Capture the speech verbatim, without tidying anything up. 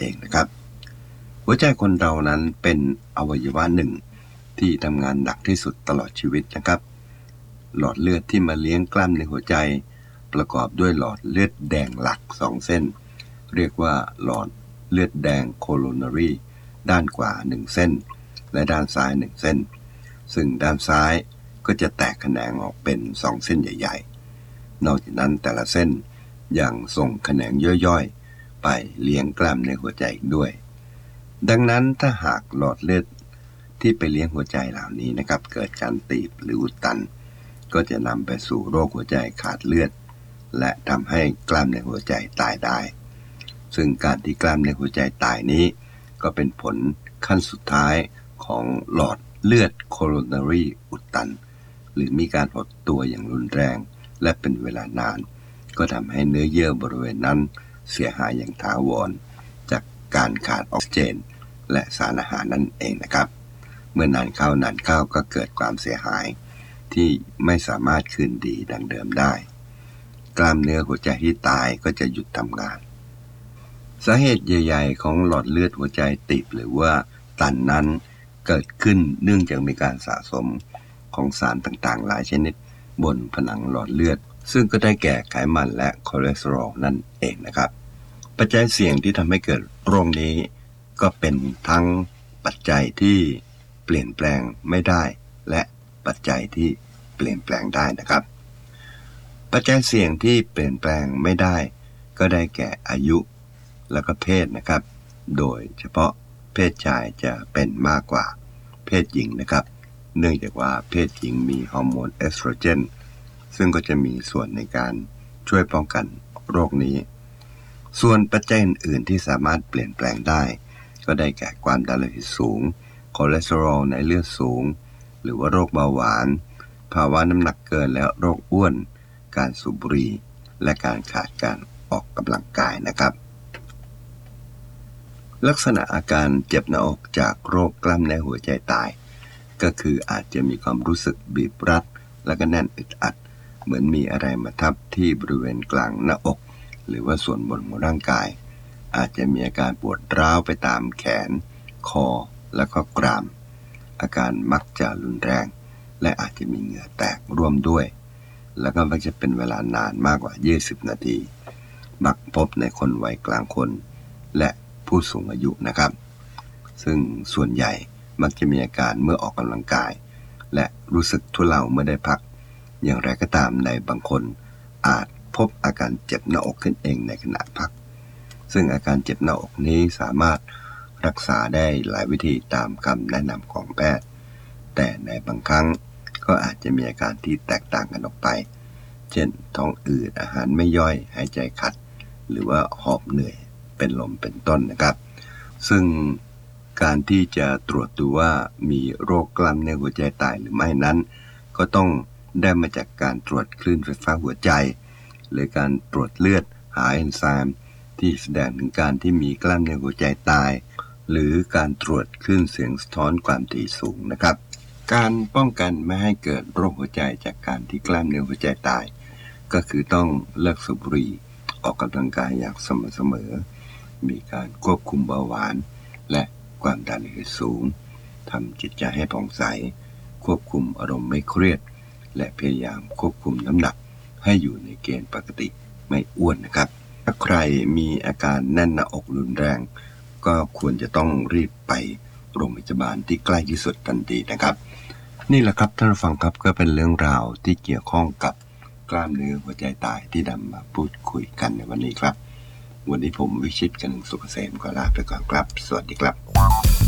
องนะครับหัวใจคนเรานั้นเป็นอวัยวะหนึ่งที่ทำงานหนักที่สุดตลอดชีวิตนะครับหลอดเลือดที่มาเลี้ยงกล้ามในหัวใจประกอบด้วยหลอดเลือดแดงหลักสองเส้นเรียกว่าหลอดเลือดแดงโคโรนารีด้านขวาหนึ่งเส้นและด้านซ้ายหนึ่งเส้นซึ่งด้านซ้ายก็จะแตกแขนงออกเป็นสองเส้นใหญ่ๆนอกจากนั้นแต่ละเส้นยังส่งแขนงย่อยๆไปเลี้ยงกล้ามในหัวใจอีกด้วยดังนั้นถ้าหากหลอดเลือดที่ไปเลี้ยงหัวใจเหล่านี้นะครับเกิดการตีบหรืออุดตันก็จะนำไปสู่โรคหัวใจขาดเลือดและทำให้กล้ามในหัวใจตายได้ซึ่งการที่กล้ามในหัวใจตายนี้ก็เป็นผลขั้นสุดท้ายของหลอดเลือดโคโรนารีอุดตันหรือมีการหดตัวอย่างรุนแรงและเป็นเวลานานก็ทำให้เนื้อเยื่อบริเวณนั้นเสียหายอย่างถาวรจากการขาดออกซิเจนและสารอาหารนั่นเองนะครับเมื่อนานเข้านานเข้าก็เกิดความเสียหายที่ไม่สามารถคืนดีดังเดิมได้กล้ามเนื้อหัวใจที่ตายก็จะหยุดทำงานสาเหตุใหญ่ๆของหลอดเลือดหัวใจตีบหรือว่าตันนั้นเกิดขึ้นเนื่องจากมีการสะสมของสารต่างๆหลายชนิดบนผนังหลอดเลือดซึ่งก็ได้แก่ไขมันและคอเลสเตอรอลนั่นเองนะครับปัจจัยเสี่ยงที่ทำให้เกิดโรคนี้ก็เป็นทั้งปัจจัยที่เปลี่ยนแปลงไม่ได้และปัจจัยที่เปลี่ยนแปลงได้นะครับปัจจัยเสี่ยงที่เปลี่ยนแปลงไม่ได้ก็ได้แก่อายุแล้วก็เพศนะครับโดยเฉพาะเพศชายจะเป็นมากกว่าเพศหญิงนะครับเนื่องจากว่าเพศหญิงมีฮอร์โมนเอสโตรเจนซึ่งก็จะมีส่วนในการช่วยป้องกันโรคนี้ส่วนปัจจัยอื่นๆที่สามารถเปลี่ยนแปลงได้ก็ได้แก่ความดันโลหิตสูงคอเลสเตอรอลในเลือดสูงหรือว่าโรคเบาหวานภาวะน้ำหนักเกินและโรคอ้วนการสูบบุหรี่และการขาดการออกกำลังกายนะครับลักษณะอาการเจ็บหน้าอกจากโรคกล้ามเนื้อหัวใจตายก็คืออาจจะมีความรู้สึกบีบรัดและก็แน่นอึดอัดเหมือนมีอะไรมาทับที่บริเวณกลางหน้าอกหรือว่าส่วนบนของร่างกายอาจจะมีอาการปวดร้าวไปตามแขนคอและก็กรามอาการมักจะรุนแรงและอาจจะมีเหงื่อแตกร่วมด้วยแล้วก็มักจะเป็นเวลานานมากกว่ายี่สิบนาทีมักพบในคนวัยกลางคนและผู้สูงอายุนะครับซึ่งส่วนใหญ่มักจะมีอาการเมื่อออกกำลังกายและรู้สึกทุเลาเมื่อได้พักอย่างไรก็ตามในบางคนอาจพบอาการเจ็บหน้าอกขึ้นเองในขณะพักซึ่งอาการเจ็บหน้าอกนี้สามารถรักษาได้หลายวิธีตามคำแนะนำของแพทย์แต่ในบางครั้งก็อาจจะมีอาการที่แตกต่างกันออกไปเช่นท้องอืดอาหารไม่ย่อยหายใจขัดหรือว่าหอบเหนื่อยเป็นลมเป็นต้นนะครับซึ่งการที่จะตรวจดูว่ามีโรคกล้ามเนื้อหัวใจตายหรือไม่นั้นก็ต้องได้มาจากการตรวจคลื่นไฟฟ้าหัวใจหรือการตรวจเลือดหาเอนไซม์ที่แสดงถึงการที่มีกล้ามเนื้อหัวใจตายหรือการตรวจคลื่นเสียงสะท้อนความถี่สูงนะครับการป้องกันไม่ให้เกิดโรคหัวใจจากการที่กล้ามเนื้อหัวใจตายก็คือต้องเลิกสูบบุหรี่ออกกำลังกายอย่างสม่ำเสมอมีการควบคุมเบาหวานและความดันโลหิตสูงทำจิตใจให้ผ่องใสควบคุมอารมณ์ไม่เครียดและพยายามควบคุมน้ำหนักให้อยู่ในเกณฑ์ปกติไม่อ้วนนะครับถ้าใครมีอาการแน่นหน้าอกรุนแรงก็ควรจะต้องรีบไปโรงพยาบาลที่ใกล้ที่สุดทันทีนะครับนี่แหละครับท่านผู้ฟังครับก็เป็นเรื่องราวที่เกี่ยวข้องกับกล้ามเนื้อหัวใจตายที่นำมาพูดคุยกันในวันนี้ครับวันนี้ผมวิชิตกนิษฐ์สุขเกษมขอลาไปก่อนครับสวัสดีครับ